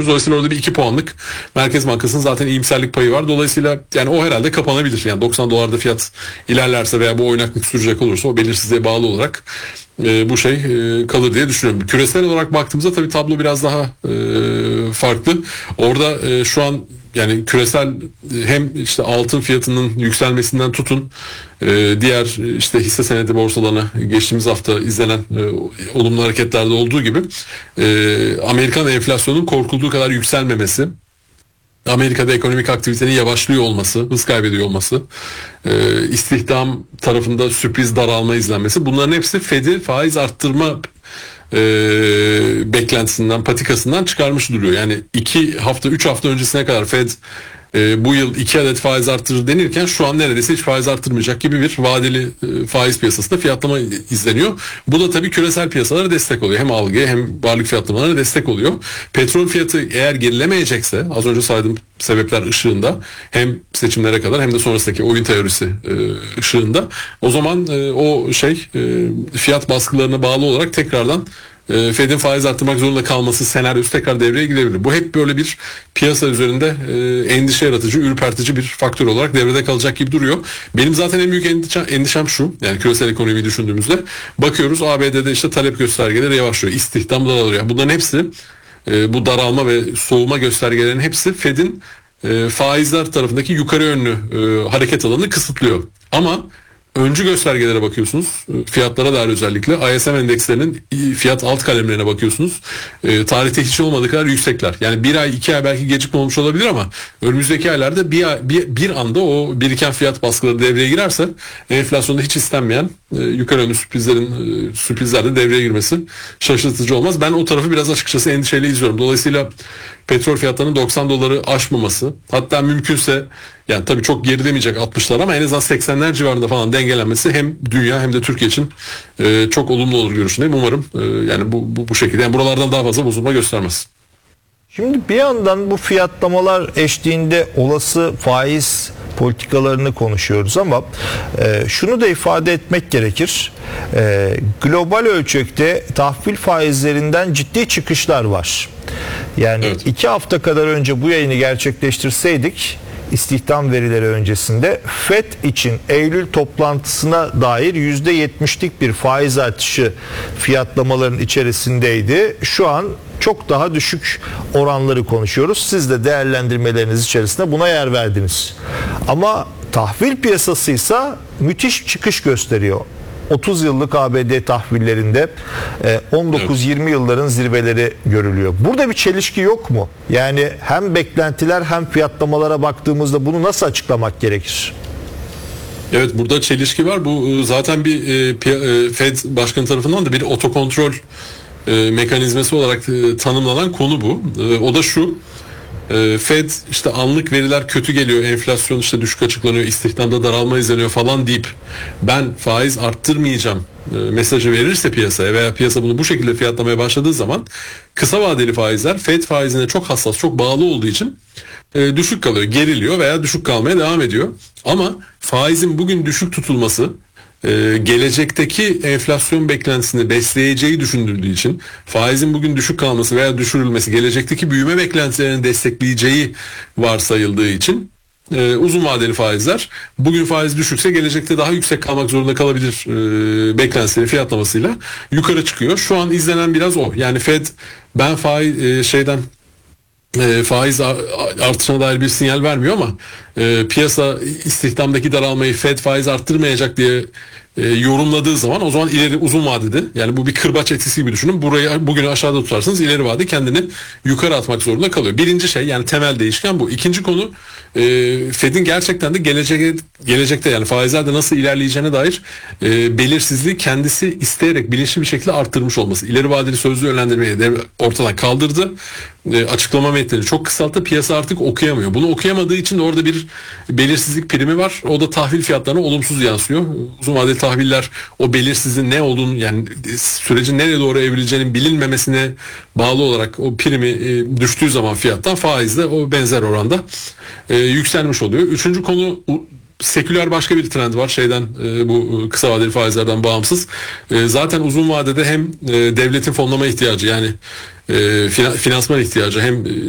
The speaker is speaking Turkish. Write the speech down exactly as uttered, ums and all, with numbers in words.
görüyoruz. Dolayısıyla orada bir iki puanlık Merkez Bankası'nın zaten iyimserlik payı var. Dolayısıyla yani o herhalde kapanabilir. Yani doksan dolarda fiyat ilerlerse veya bu oynaklık sürecek olursa o belirsizliğe bağlı olarak e, bu şey e, kalır diye düşünüyorum. Küresel olarak baktığımızda tabii tablo biraz daha e, farklı. Orada e, şu an yani küresel hem işte altın fiyatının yükselmesinden tutun e, diğer işte hisse senedi borsalarına geçtiğimiz hafta izlenen e, olumlu hareketlerde olduğu gibi e, Amerikan enflasyonun korkulduğu kadar yükselmemesi, Amerika'da ekonomik aktivitenin yavaşlıyor olması, hız kaybediyor olması, e, istihdam tarafında sürpriz daralma izlenmesi, bunların hepsi Fed'i faiz arttırma e, beklentisinden, patikasından çıkarmış duruyor. Yani iki hafta, üç hafta öncesine kadar Fed e, bu yıl iki adet faiz arttırır denirken şu an neredeyse hiç faiz arttırmayacak gibi bir vadeli e, faiz piyasasında fiyatlama izleniyor. Bu da tabii küresel piyasalara destek oluyor. Hem algıya hem varlık fiyatlamalarına destek oluyor. Petrol fiyatı eğer gerilemeyecekse, az önce saydığım sebepler ışığında, hem seçimlere kadar hem de sonrasındaki oyun teorisi e, ışığında, o zaman e, o şey e, fiyat baskılarına bağlı olarak tekrardan Fed'in faiz arttırmak zorunda kalması senaryosu tekrar devreye girebilir. Bu hep böyle bir piyasa üzerinde e, endişe yaratıcı, ürpertici bir faktör olarak devrede kalacak gibi duruyor. Benim zaten en büyük endişem, endişem şu. Yani küresel ekonomiyi düşündüğümüzde bakıyoruz A B D'de işte talep göstergeleri yavaşlıyor. İstihdam daralıyor. Bunların hepsi e, bu daralma ve soğuma göstergelerinin hepsi Fed'in e, faizler tarafındaki yukarı yönlü e, hareket alanını kısıtlıyor. Ama öncü göstergelere bakıyorsunuz, fiyatlara dair özellikle I S M endekslerinin fiyat alt kalemlerine bakıyorsunuz. E, tarihte hiç olmadığı kadar yüksekler. Yani bir ay, iki ay belki gecikme olmuş olabilir ama önümüzdeki aylarda bir, ay, bir, bir anda o biriken fiyat baskıları devreye girerse enflasyonda hiç istenmeyen e, yukarı yönlü sürprizlerin e, sürprizlerde devreye girmesi şaşırtıcı olmaz. Ben o tarafı biraz açıkçası endişeyle izliyorum. Dolayısıyla petrol fiyatlarının doksan doları aşmaması, hatta mümkünse yani tabii çok gerilemeyecek altmışlar ama en azından seksenler civarında falan dengelenmesi hem dünya hem de Türkiye için e, çok olumlu olur görüşündeyim. Umarım e, yani bu, bu bu şekilde yani buralardan daha fazla bozulma göstermez. Şimdi bir yandan bu fiyatlamalar eşliğinde olası faiz politikalarını konuşuyoruz ama e, şunu da ifade etmek gerekir. E, global ölçekte tahvil faizlerinden ciddi çıkışlar var. Yani evet. iki hafta kadar önce bu yayını gerçekleştirseydik, istihdam verileri öncesinde Fed için Eylül toplantısına dair yüzde yetmişlik bir faiz artışı fiyatlamaların içerisindeydi. Şu an çok daha düşük oranları konuşuyoruz. Siz de değerlendirmeleriniz içerisinde buna yer verdiniz. Ama tahvil piyasası ise müthiş çıkış gösteriyor. otuz yıllık A B D tahvillerinde on dokuz yirmi yılların zirveleri görülüyor. Burada bir çelişki yok mu? Yani hem beklentiler hem fiyatlamalara baktığımızda bunu nasıl açıklamak gerekir? Evet, burada çelişki var. Bu zaten bir Fed başkanı tarafından da bir otokontrol mekanizması olarak tanımlanan konu bu. O da şu: Fed işte anlık veriler kötü geliyor, enflasyon işte düşük açıklanıyor, istihdamda daralma izleniyor falan deyip ben faiz arttırmayacağım mesajı verirse piyasaya veya piyasa bunu bu şekilde fiyatlamaya başladığı zaman kısa vadeli faizler Fed faizine çok hassas, çok bağlı olduğu için düşük kalıyor, geriliyor veya düşük kalmaya devam ediyor. Ama faizin bugün düşük tutulması Ee, gelecekteki enflasyon beklentisini besleyeceği düşünüldüğü için, faizin bugün düşük kalması veya düşürülmesi gelecekteki büyüme beklentilerini destekleyeceği varsayıldığı için e, uzun vadeli faizler bugün faiz düşükse gelecekte daha yüksek kalmak zorunda kalabilir e, beklentileri fiyatlamasıyla yukarı çıkıyor. Şu an izlenen biraz o. Yani Fed ben faiz e, şeyden E, faiz artışına dair bir sinyal vermiyor ama e, piyasa istihdamdaki daralmayı Fed faiz arttırmayacak diye e, yorumladığı zaman o zaman ileri uzun vadede, yani bu bir kırbaç etkisi gibi düşünün. Burayı bugünü aşağıda tutarsınız, ileri vade kendini yukarı atmak zorunda kalıyor. Birinci şey, yani temel değişken bu. İkinci konu e, Fed'in gerçekten de gelecek, gelecekte yani faizlerde nasıl ilerleyeceğine dair e, belirsizliği kendisi isteyerek bilinçli bir şekilde arttırmış olması. İleri vadeli sözlü yönlendirmeyi de ortadan kaldırdı. E, açıklama metnini çok kısalttı. Piyasa artık okuyamıyor. Bunu okuyamadığı için de orada bir belirsizlik primi var. O da tahvil fiyatlarına olumsuz yansıyor. Uzun vadeli tahviller o belirsizliğin ne olduğunu, yani sürecin nereye doğru evrileceğinin bilinmemesine bağlı olarak o primi e, düştüğü zaman fiyattan faizde o benzer oranda e, yükselmiş oluyor. Üçüncü konu, seküler başka bir trend var şeyden, e, bu kısa vadeli faizlerden bağımsız. E, zaten uzun vadede hem e, devletin fonlama ihtiyacı, yani e, finansman ihtiyacı, hem